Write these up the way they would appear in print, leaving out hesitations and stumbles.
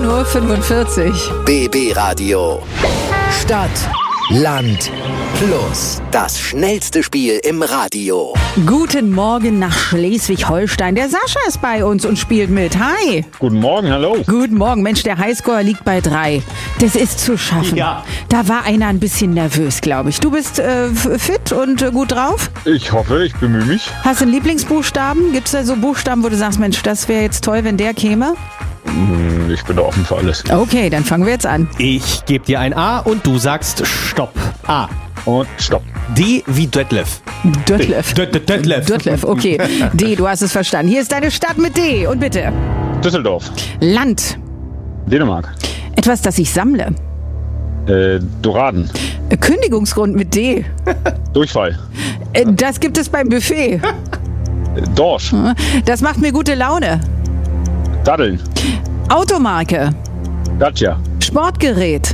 7:45 Uhr. BB Radio. Stadt, Land, Plus. Das schnellste Spiel im Radio. Guten Morgen nach Schleswig-Holstein. Der Sascha ist bei uns und spielt mit. Hi. Guten Morgen, hallo. Guten Morgen. Mensch, der Highscore liegt bei 3. Das ist zu schaffen. Ja. Da war einer ein bisschen nervös, glaube ich. Du bist fit und gut drauf? Ich hoffe, ich bemühe mich. Hast du einen Lieblingsbuchstaben? Gibt es da so Buchstaben, wo du sagst, Mensch, das wäre jetzt toll, wenn der käme? Ich bin da offen für alles. Okay, dann fangen wir jetzt an. Ich gebe dir ein A und du sagst Stopp. A. Und stopp. D wie Detlef. Detlef. Detlef, okay. D, du hast es verstanden. Hier ist deine Stadt mit D. Und bitte. Düsseldorf. Land. Dänemark. Etwas, das ich sammle. Doraden. Kündigungsgrund mit D. Durchfall. Das gibt es beim Buffet. Dorsch. Das macht mir gute Laune. Daddeln. Automarke. Dacia. Sportgerät.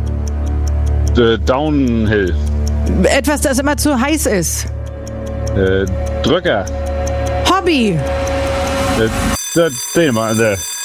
Downhill. Etwas, das immer zu heiß ist. Drücker. Hobby. Dänemark.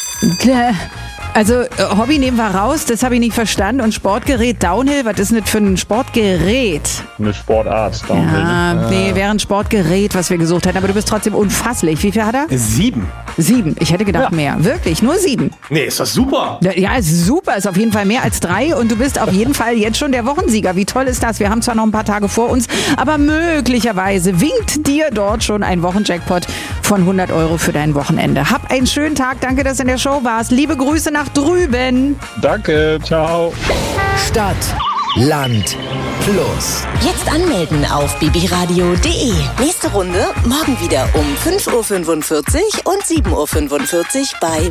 Also Hobby nehmen wir raus, das habe ich nicht verstanden. Und Sportgerät, Downhill, was ist denn das für ein Sportgerät? Eine Sportart. Downhill. Ja, nee, wäre ein Sportgerät, was wir gesucht hätten. Aber du bist trotzdem unfasslich. Wie viel hat er? 7. 7. Ich hätte gedacht mehr. Wirklich, nur 7. Nee, ist das super. Ja, ist super. Ist auf jeden Fall mehr als 3. Und du bist auf jeden Fall jetzt schon der Wochensieger. Wie toll ist das? Wir haben zwar noch ein paar Tage vor uns, aber möglicherweise winkt dir dort schon ein Wochenjackpot von 100 € für dein Wochenende. Hab einen schönen Tag. Danke, dass du in der Show warst. Liebe Grüße nach drüben. Danke, ciao. Stadt, Land, Plus. Jetzt anmelden auf bbradio.de. Nächste Runde morgen wieder um 5:45 Uhr und 7:45 Uhr bei